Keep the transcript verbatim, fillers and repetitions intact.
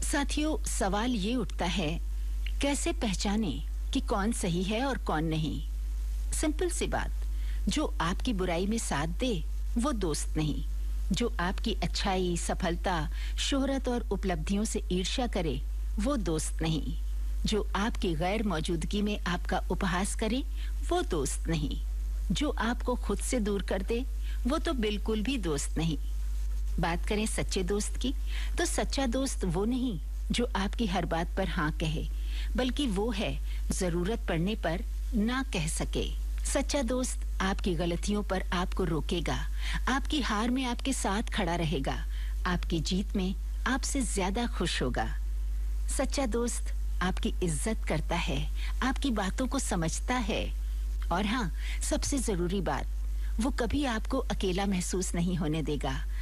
साथियों, सवाल ये उठता है, कैसे पहचाने कि कौन सही है और कौन नहीं। सिंपल सी बात, जो आपकी बुराई में साथ दे वो दोस्त नहीं। जो आपकी अच्छाई, सफलता, शोहरत और उपलब्धियों से ईर्ष्या करे वो दोस्त नहीं। जो आपकी गैर मौजूदगी में आपका उपहास करे वो दोस्त नहीं। जो आपको खुद से दूर कर दे वो तो बिल्कुल भी दोस्त नहीं। बात करें सच्चे दोस्त की, तो सच्चा दोस्त वो नहीं जो आपकी हर बात पर हाँ कहे, बल्कि वो है जरूरत पड़ने पर ना कह सके। सच्चा दोस्त आपकी गलतियों पर आपको रोकेगा, आपकी हार में आपके साथ खड़ा रहेगा, आपकी जीत में आपसे ज्यादा खुश होगा। सच्चा दोस्त आपकी इज्जत करता है, आपकी बातों को समझता है और हाँ, सबसे जरूरी बात, वो कभी आपको अकेला महसूस नहीं होने देगा।